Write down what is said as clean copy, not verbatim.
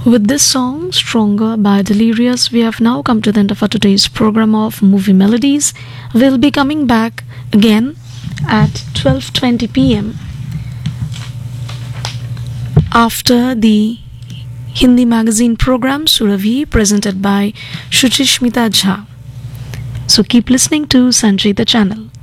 With this song, Stronger by Delirious, we have now come to the end of our today's program of Movie Melodies. We'll be coming back again at 12:20 p.m. after the Hindi magazine program Surabhi, presented by Shuchishmita Jha. So keep listening to Sanjay the channel.